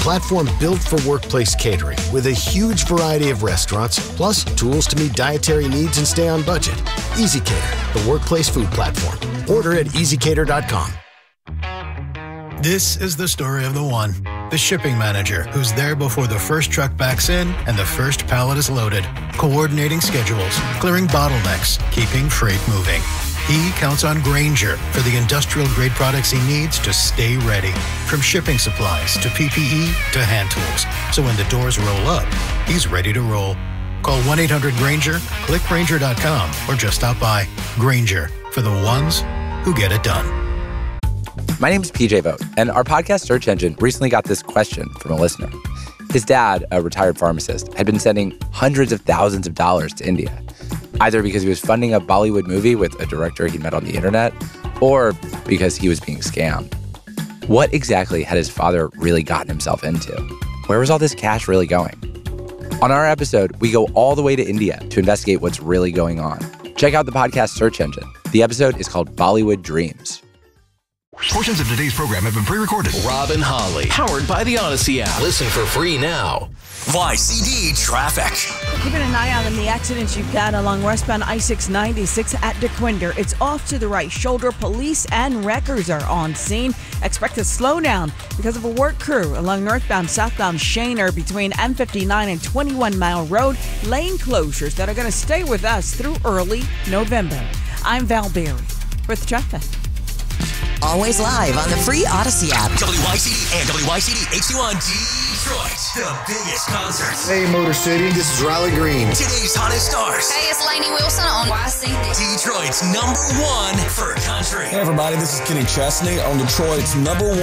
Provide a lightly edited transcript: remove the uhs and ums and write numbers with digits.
platform built for workplace catering with a huge variety of restaurants, plus tools to meet dietary needs and stay on budget. EasyCater, the workplace food platform. Order at easycater.com. This is the story of the one. The shipping manager who's there before the first truck backs in and the first pallet is loaded, coordinating schedules, clearing bottlenecks, keeping freight moving. He counts on Grainger for the industrial-grade products he needs to stay ready, from shipping supplies to PPE to hand tools. So when the doors roll up, he's ready to roll. Call 1-800-GRAINGER, click Grainger.com, or just stop by. Grainger, for the ones who get it done. My name is PJ Vogt, and our podcast search engine recently got this question from a listener. His dad, a retired pharmacist, had been sending hundreds of thousands of dollars to India, either because he was funding a Bollywood movie with a director he met on the internet, or because he was being scammed. What exactly had his father really gotten himself into? Where was all this cash really going? On our episode, we go all the way to India to investigate what's really going on. Check out the podcast search engine. The episode is called Bollywood Dreams. Portions of today's program have been pre-recorded. Rob and Holly, powered by the Odyssey app. Listen for free now. YCD Traffic. Keeping an eye out on the accidents you've got along westbound I-696 at DeQuinder. It's off to the right shoulder. Police and wreckers are on scene. Expect a slowdown because of a work crew along northbound, southbound Shaner between M59 and 21 Mile Road. Lane closures that are going to stay with us through early November. I'm Val Berry with traffic. Always live on the free Odyssey app. WYCD and WYCD HD1 Detroit. The biggest concerts. Hey, Motor City. This is Riley Green. Today's hottest stars. Hey, it's Lainey Wilson on YCD. Detroit's #1 for country. Hey, everybody. This is Kenny Chesney on Detroit's #1